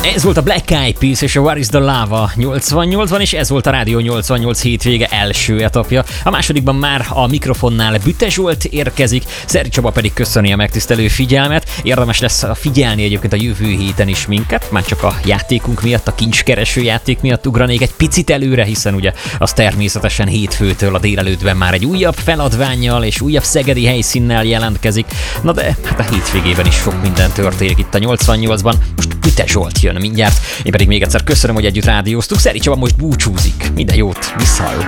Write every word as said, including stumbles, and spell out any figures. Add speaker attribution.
Speaker 1: Ez volt a Black Eyed Peas és a Where is the Lava nyolcvannyolcban, és ez volt a Rádió nyolcvannyolc hétvége első etapja. A másodikban már a mikrofonnál Büte Zsolt érkezik, Szeri Csaba pedig köszöni a megtisztelő figyelmet. Érdemes lesz figyelni egyébként a jövő héten is minket, már csak a játékunk miatt, a kincskereső játék miatt ugranék egy picit előre, hiszen ugye az természetesen hétfőtől a délelőttben már egy újabb feladvánnyal és újabb szegedi helyszínnel jelentkezik. Na de hát a hétvégében is sok minden történik itt a nyolcvannyolcban. Most Büte Zsolt jön mindjárt. Én pedig még egyszer köszönöm, hogy együtt rádióztuk. Szeri Csaba most búcsúzik. Minden jót, visszahallunk.